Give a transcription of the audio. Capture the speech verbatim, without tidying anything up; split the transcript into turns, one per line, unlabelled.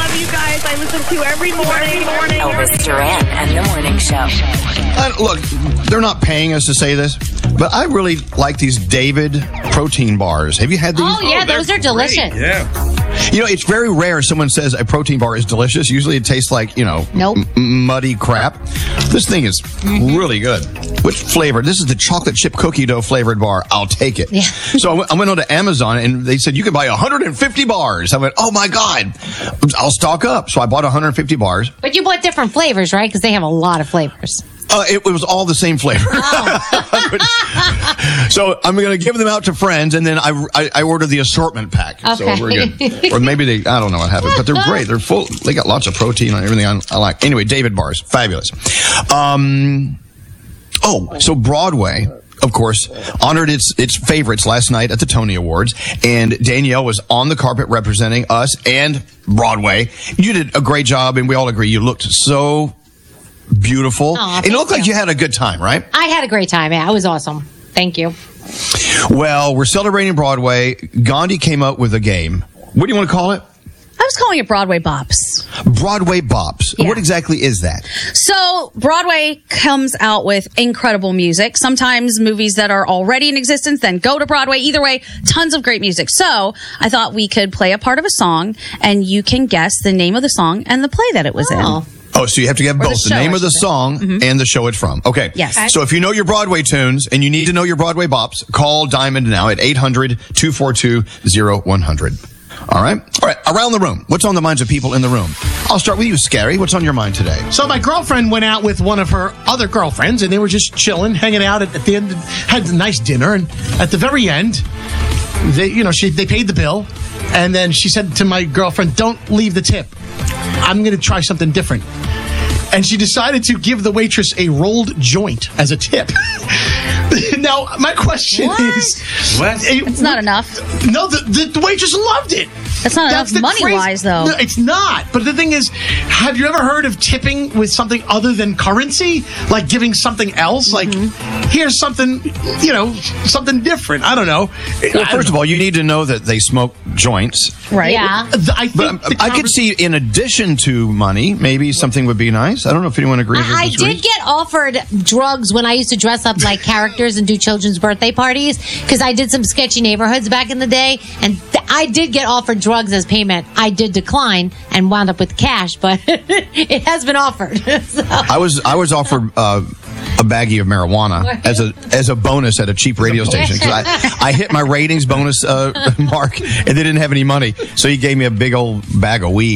love you guys. I listen to you every morning. morning
Elvis Duran and the Morning Show.
Uh, look, they're not paying us to say this, but I really like these David protein bars. Have you had these?
Oh, yeah,
Oh,
those are
great.
delicious.
Yeah.
You know, it's very rare someone says a protein bar is delicious. Usually it tastes like, you know,
Nope.
m- muddy crap. This thing is really good. Which flavor? This is the chocolate chip cookie dough flavored bar. I'll take it.
Yeah.
So I went, I went on to Amazon and they said you can buy one hundred fifty bars. I went, oh my God, I'll stock up. So I bought one hundred fifty bars.
But you bought different flavors, right? Because they have a lot of flavors.
Uh, it, it was all the same flavor. So I'm going to give them out to friends, and then I, I, I ordered the assortment pack.
Okay.
So we're good. Or maybe they, I don't know what happened, but they're great. They're full. They got lots of protein and everything I, I like. Anyway, David bars, fabulous. Um, oh, so Broadway, of course, honored its its favorites last night at the Tony Awards, and Danielle was on the carpet representing us and Broadway. You did a great job, and we all agree you looked so beautiful.
Aw,
It looked
thank
like you had a good time, right?
I had a great time. Yeah, it was awesome. Thank you.
Well, we're celebrating Broadway. Gandhi came up with a game. What do you want to call it?
I was calling it Broadway Bops.
Broadway Bops.
Yeah.
What exactly is that?
So Broadway comes out with incredible music. Sometimes movies that are already in existence then go to Broadway. Either way, tons of great music. So I thought we could play a part of a song and you can guess the name of the song and the play that it was
Oh.
in.
Oh, so you have to get
the
both the
show,
name
I
of the
should say.
song and the show it's from. Okay.
Yes. Okay.
So if you know your Broadway tunes and you need to know your Broadway bops, call Diamond now at eight hundred, two four two, oh one hundred. All right? All right. Around the room. What's on the minds of people in the room? I'll start with you, Scary. What's on your mind today?
So my girlfriend went out with one of her other girlfriends, and they were just chilling, hanging out at, at the end. Had a nice dinner, and at the very end, they, you know, she they paid the bill, and then she said to my girlfriend, "Don't leave the tip. I'm going to try something different." And she decided to give the waitress a rolled joint as a tip. Now, my question
What?
is,
What?
It's not enough.
No, the, the, the waitress loved it.
That's not
That's
enough
the
money-wise, though.
No, it's not. But the thing is, have you ever heard of tipping with something other than currency? Like giving something else?
Mm-hmm.
Like, here's something, you know, something different. I don't know.
Well, first of all, you need to know that they smoke joints.
Right?
Yeah.
I think
But um,
the
I could
conver-
see, in addition to money, maybe something would be nice. I don't know if anyone agrees or
I
disagrees.
did get offered drugs when I used to dress up like characters and do children's birthday parties because I did some sketchy neighborhoods back in the day, and th- I did get offered drugs as payment. I did decline and wound up with cash, but it has been offered. So-
I was I was offered uh, a baggie of marijuana as a as a bonus at a cheap radio station 'cause I, I hit my ratings bonus uh, mark and they didn't have any money, so he gave me a big old bag of weed.